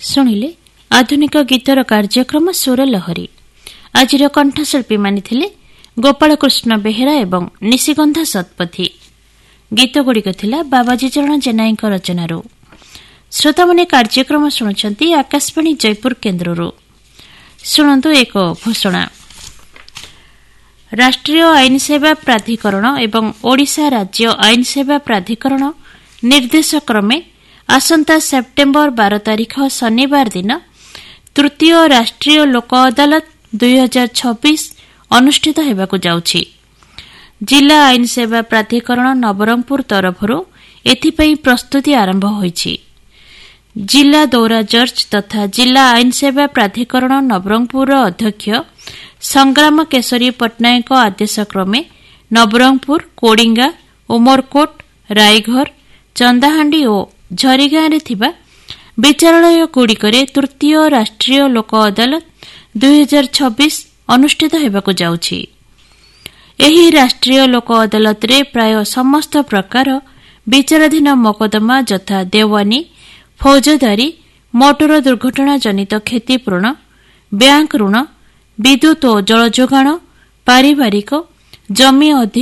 ଶୁଣିଲେ ଆଧୁନିକ ଗୀତର କାର୍ଯ୍ୟକ୍ରମ ସ୍ୱର ଲହରୀ। ଆଜିର କଣ୍ଠଶିଳ୍ପୀ ମାନେ ଥିଲେ ଗୋପାଳକୃଷ୍ଣ ବେହେରା ଏବଂ ନିଶିଗନ୍ଧା ଶତପଥୀ। ଗୀତଗୁଡ଼ିକ ଥିଲା ବାବାଜୀ ଚରଣ ଜେନାଇଙ୍କ ରଚନାରୁ। ଶ୍ରୋତାମାନେ କାର୍ଯ୍ୟକ୍ରମ ଶୁଣୁଛନ୍ତି ଆକାଶବାଣୀ ଜୟପୁର କେନ୍ଦ୍ରରୁ। ଶୁଣନ୍ତୁ ଏକ ଘୋଷଣା। ରାଷ୍ଟ୍ରୀୟ ଆଇନ ସେବା ପ୍ରାଧିକରଣ ଏବଂ ଓଡ଼ିଶା ରାଜ୍ୟ ଆଇନ ସେବା ପ୍ରାଧିକରଣ ନିର୍ଦ୍ଦେଶକ୍ରମେ ଆସନ୍ତା ସେପ୍ଟେମ୍ବର 12 ତାରିଖ ଶନିବାର ଦିନ ତୃତୀୟ ରାଷ୍ଟ୍ରୀୟ ଲୋକ ଅଦାଲତ 2026 ଅନୁଷ୍ଠିତ ହେବାକୁ ଯାଉଛି। ଜିଲ୍ଲା ଆଇନ ସେବା ପ୍ରାଧିକରଣ ନବରଙ୍ଗପୁର ତରଫରୁ ଏଥିପାଇଁ ପ୍ରସ୍ତୁତି ଆରମ୍ଭ ହୋଇଛି। ଜିଲ୍ଲା ଦୌରା ଜଜ୍ ତଥା ଜିଲ୍ଲା ଆଇନ ସେବା ପ୍ରାଧିକରଣ ନବରଙ୍ଗପୁରର ଅଧ୍ୟକ୍ଷ ସଂଗ୍ରାମ କେଶରୀ ପଟ୍ଟନାୟକଙ୍କ ଆଦେଶକ୍ରମେ ନବରଙ୍ଗପୁର, କୋଡ଼ିଙ୍ଗା, ଉମରକୋଟ, ରାଇଘର, ଚନ୍ଦାହାଣ୍ଡି ଓ ଝରିଗାଁରେ ଥିବା ବିଚାରାଳୟଗୁଡ଼ିକରେ ତୃତୀୟ ରାଷ୍ଟ୍ରୀୟ ଲୋକ ଅଦାଲତ 2026 ଅନୁଷ୍ଠିତ ହେବାକୁ ଯାଉଛି। ଏହି ରାଷ୍ଟ୍ରୀୟ ଲୋକ ଅଦାଲତରେ ପ୍ରାୟ ସମସ୍ତ ପ୍ରକାର ବିଚାରାଧୀନ ମକଦ୍ଦମା ଯଥା ଦେୱାନୀ, ଫୌଜଦାରୀ, ମୋଟର ଦୁର୍ଘଟଣା ଜନିତ କ୍ଷତିପୂରଣ, ବ୍ୟାଙ୍କ ଋଣ, ବିଦ୍ୟୁତ୍ ଓ ଜଳ ଯୋଗାଣ, ପାରିବାରିକ, ଜମି